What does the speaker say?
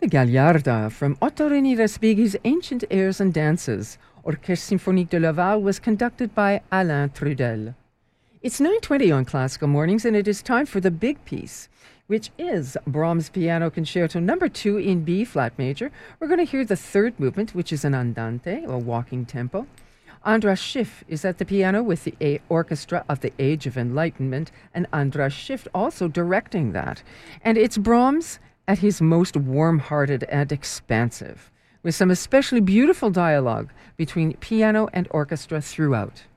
La Gagliarda from Otto Reni Respighi's Ancient Airs and Dances. Orchestre Symphonique de Laval was conducted by Alain Trudel. It's 9:20 on Classical Mornings, and it is time for the big piece, which is Brahms' Piano Concerto No. 2 in B-flat major. We're going to hear the third movement, which is an andante, or walking tempo. Andras Schiff is at the piano with the Orchestra of the Age of Enlightenment, and Andras Schiff also directing that. And it's Brahms at his most warm-hearted and expansive, with some especially beautiful dialogue between piano and orchestra throughout.